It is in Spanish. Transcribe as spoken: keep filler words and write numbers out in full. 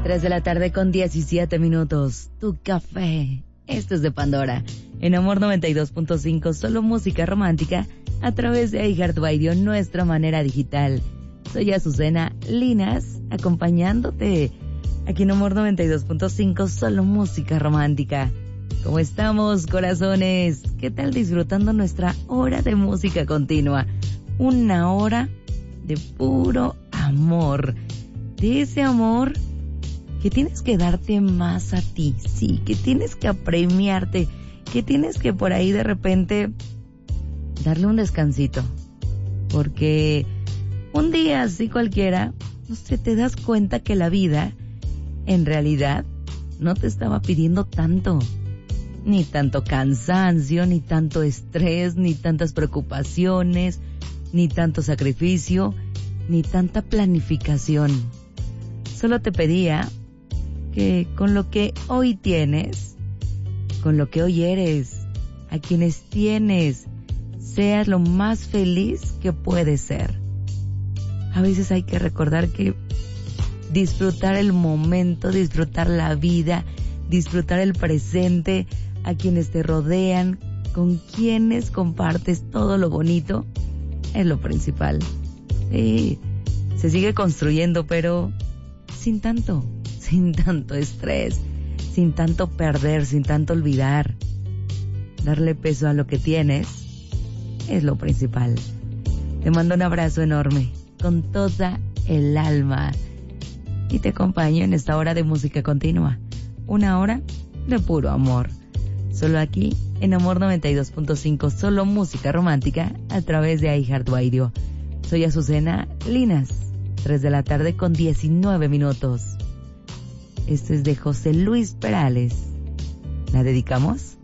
tres de la tarde con diecisiete minutos. Tu café. Esto es de Pandora. En Amor noventa y dos punto cinco, solo música romántica a través de iHeartRadio, nuestra manera digital. Soy Azucena Linas, acompañándote aquí en Amor noventa y dos punto cinco, solo música romántica. ¿Cómo estamos, corazones? ¿Qué tal disfrutando nuestra hora de música continua? Una hora de puro amor. De ese amor que tienes que darte más a ti, sí, que tienes que apremiarte, que tienes que por ahí de repente darle un descansito. Porque un día así cualquiera, no sé, te das cuenta que la vida en realidad no te estaba pidiendo tanto. Ni tanto cansancio, ni tanto estrés, ni tantas preocupaciones, ni tanto sacrificio, ni tanta planificación. Solo te pedía que con lo que hoy tienes, con lo que hoy eres, a quienes tienes, seas lo más feliz que puedes ser. A veces hay que recordar que disfrutar el momento, disfrutar la vida, disfrutar el presente, a quienes te rodean, con quienes compartes todo lo bonito, es lo principal. Sí, se sigue construyendo, pero sin tanto, sin tanto estrés, sin tanto perder, sin tanto olvidar. Darle peso a lo que tienes es lo principal. Te mando un abrazo enorme, con toda el alma, y te acompaño en esta hora de música continua, una hora de puro amor. Solo aquí, en Amor noventa y dos punto cinco, solo música romántica a través de iHeartRadio. Soy Azucena Linas, tres de la tarde con diecinueve minutos. Esto es de José Luis Perales. ¿La dedicamos?